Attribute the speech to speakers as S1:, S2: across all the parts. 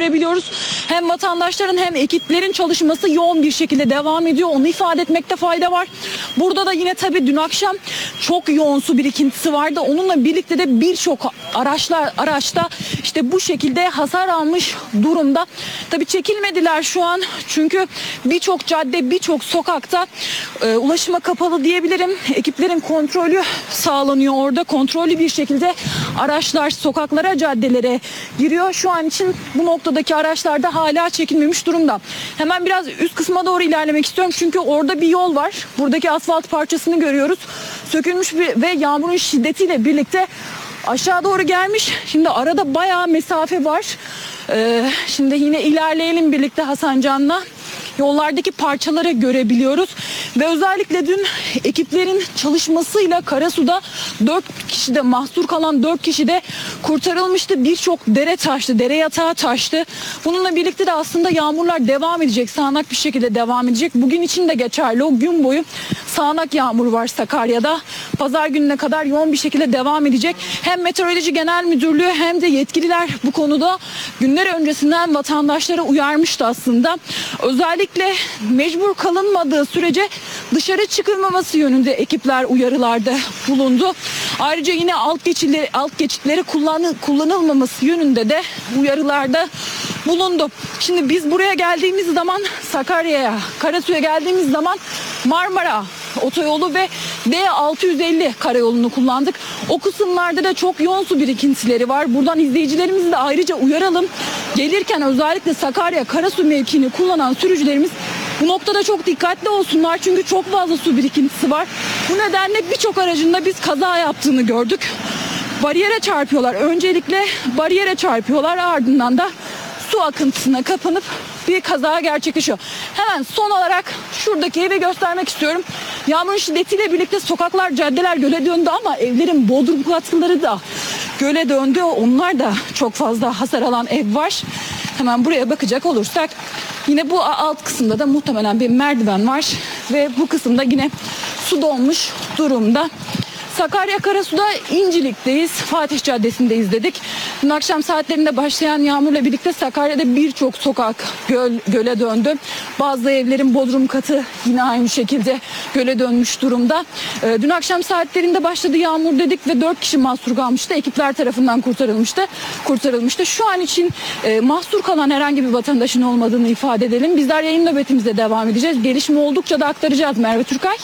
S1: görebiliyoruz. Hem vatandaşların hem ekiplerin çalışması yoğun bir şekilde devam ediyor. Onu ifade etmekte fayda var. Burada da yine tabii dün akşam çok yoğun su birikintisi vardı. Onunla birlikte de birçok araçta işte bu şekilde hasar almış durumda. Tabii çekilmediler şu an çünkü birçok cadde, birçok sokakta ulaşıma kapalı diyebilirim. Ekiplerin kontrolü sağlanıyor orada. Kontrollü bir şekilde araçlar sokaklara, caddelere giriyor. Şu an için bu noktadaki araçlar da hala çekilmemiş durumda. Hemen biraz üst kısma doğru ilerlemek istiyorum çünkü orada bir yol var. Buradaki asfalt parçasını görüyoruz. Sökülmüş ve yağmurun şiddetiyle birlikte aşağı doğru gelmiş. Şimdi arada bayağı mesafe var. Şimdi yine ilerleyelim birlikte Hasancan'la. Yollardaki parçaları görebiliyoruz ve özellikle dün ekiplerin çalışmasıyla Karasu'da 4 kişi de mahsur kalan 4 kişi de kurtarılmıştı. Birçok dere taştı, dere yatağı taştı. Bununla birlikte de aslında yağmurlar devam edecek, sağanak bir şekilde devam edecek. Bugün için de geçerli, o gün boyu sağanak yağmur var Sakarya'da. Pazar gününe kadar yoğun bir şekilde devam edecek. Hem Meteoroloji Genel Müdürlüğü hem de yetkililer bu konuda günler öncesinden vatandaşlara uyarmıştı aslında. Özellikle mecbur kalınmadığı sürece dışarı çıkılmaması yönünde ekipler uyarılarda bulundu. Ayrıca yine alt geçitleri kullanılmaması yönünde de uyarılarda bulundu. Şimdi biz buraya geldiğimiz zaman Sakarya'ya, Karasu'ya geldiğimiz zaman Marmara Otoyolu ve D650 karayolunu kullandık. O kısımlarda da çok yoğun su birikintileri var. Buradan izleyicilerimizi de ayrıca uyaralım. Gelirken özellikle Sakarya Karasu mevkiini kullanan sürücülerimiz bu noktada çok dikkatli olsunlar. Çünkü çok fazla su birikintisi var. Bu nedenle birçok aracında biz kaza yaptığını gördük. Bariyere çarpıyorlar. Öncelikle bariyere çarpıyorlar. Ardından da su akıntısına kapanıp bir kaza gerçekleşiyor. Hemen son olarak şuradaki evi göstermek istiyorum. Yağmurun şiddetiyle birlikte sokaklar, caddeler göle döndü ama evlerin bodrum katları da göle döndü. Onlar da çok fazla hasar alan ev var. Hemen buraya bakacak olursak yine bu alt kısımda da muhtemelen bir merdiven var ve bu kısımda yine su dolmuş durumda. Sakarya Karasu'da İncilik'teyiz. Fatih Caddesi'ndeyiz dedik. Dün akşam saatlerinde başlayan yağmurla birlikte Sakarya'da birçok sokak göle döndü. Bazı evlerin bodrum katı yine aynı şekilde göle dönmüş durumda. Dün akşam saatlerinde başladı yağmur dedik ve 4 kişi mahsur kalmıştı. Ekipler tarafından kurtarılmıştı. Şu an için mahsur kalan herhangi bir vatandaşın olmadığını ifade edelim. Bizler yayın nöbetimize devam edeceğiz. Gelişme oldukça da aktaracağız. Merve Türkay.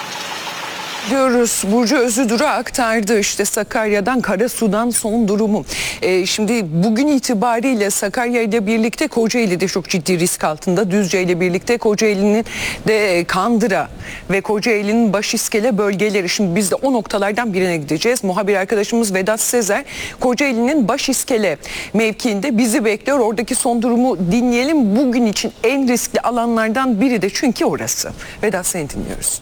S2: Diyoruz. Burcu Özüdür'e aktardı işte Sakarya'dan, Karasu'dan son durumu. Şimdi bugün itibariyle Sakarya ile birlikte Kocaeli de çok ciddi risk altında. Düzce ile birlikte Kocaeli'nin de Kandıra ve Kocaeli'nin Başiskele bölgeleri. Şimdi biz de o noktalardan birine gideceğiz. Muhabir arkadaşımız Vedat Sezer Kocaeli'nin Başiskele mevkiinde bizi bekliyor. Oradaki son durumu dinleyelim. Bugün için en riskli alanlardan biri de çünkü orası. Vedat, seni dinliyoruz.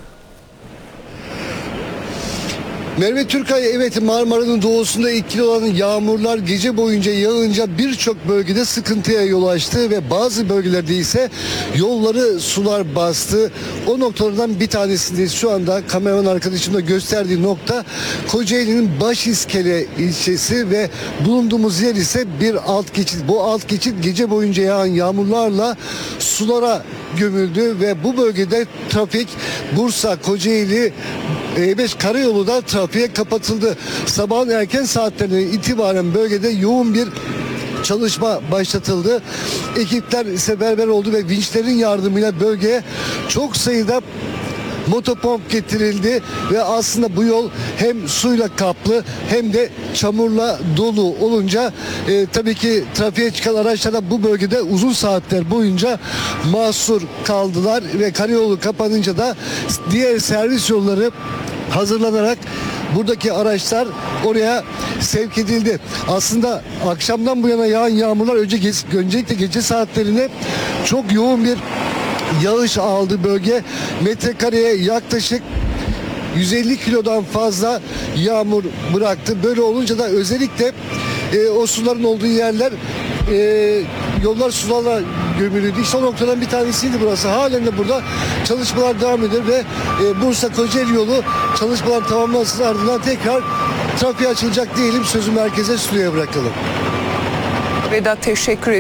S3: Merve Türkay, evet, Marmara'nın doğusunda etkili olan yağmurlar gece boyunca yağınca birçok bölgede sıkıntıya yol açtı ve bazı bölgelerde ise yolları sular bastı. O noktalardan bir tanesindeyiz. Şu anda kameraman arkadaşımla gösterdiği nokta Kocaeli'nin Başiskele ilçesi ve bulunduğumuz yer ise bir alt geçit. Bu alt geçit gece boyunca yağan yağmurlarla sulara gömüldü ve bu bölgede trafik Bursa, Kocaeli, E5 karayolu da trafiğe kapatıldı. Sabahın erken saatlerine itibaren bölgede yoğun bir çalışma başlatıldı. Ekipler seferber oldu ve vinçlerin yardımıyla bölgeye çok sayıda motopomp getirildi ve aslında bu yol hem suyla kaplı hem de çamurla dolu olunca tabii ki trafiğe çıkan araçlar da bu bölgede uzun saatler boyunca mahsur kaldılar ve karayolu kapanınca da diğer servis yolları hazırlanarak buradaki araçlar oraya sevk edildi. Aslında akşamdan bu yana yağan yağmurlar öncelikle gece saatlerinde çok yoğun bir yağış aldı bölge. Metrekareye yaklaşık 150 kilodan fazla yağmur bıraktı. Böyle olunca da özellikle o suların olduğu yerler yollar sularla gömülüydü. İşte o noktadan bir tanesiydi burası. Halen de burada çalışmalar devam ediyor ve Bursa Kocaeli yolu çalışmalar tamamlansın ardından tekrar trafiğe açılacak diyelim. Sözü merkeze, stüdyoya bırakalım.
S2: Vedat, teşekkür ederim.